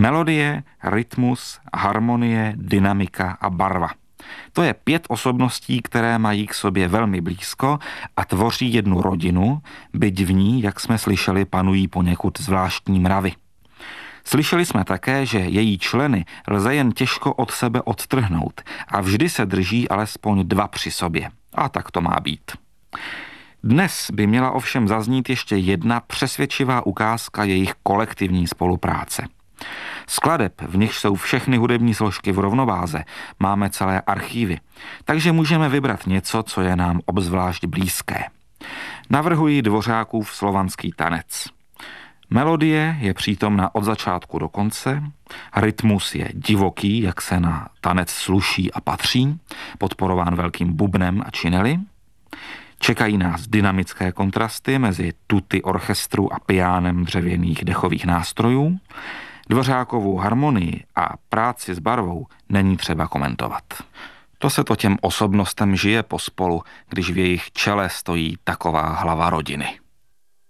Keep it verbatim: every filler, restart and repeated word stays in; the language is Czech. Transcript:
Melodie, rytmus, harmonie, dynamika a barva. To je pět osobností, které mají k sobě velmi blízko a tvoří jednu rodinu, byť v ní, jak jsme slyšeli, panují poněkud zvláštní mravy. Slyšeli jsme také, že její členy lze jen těžko od sebe odtrhnout a vždy se drží alespoň dva při sobě. A tak to má být. Dnes by měla ovšem zaznít ještě jedna přesvědčivá ukázka jejich kolektivní spolupráce. Skladeb, v nich jsou všechny hudební složky v rovnováze, máme celé archívy, takže můžeme vybrat něco, co je nám obzvlášť blízké. Navrhuji Dvořákův Slovanský tanec. Melodie je přítomna od začátku do konce, rytmus je divoký, jak se na tanec sluší a patří, podporován velkým bubnem a činely. Čekají nás dynamické kontrasty mezi tuty orchestru a piánem dřevěných dechových nástrojů. Dvořákovou harmonii a práci s barvou není třeba komentovat. To se to těm osobnostem žije pospolu, když v jejich čele stojí taková hlava rodiny.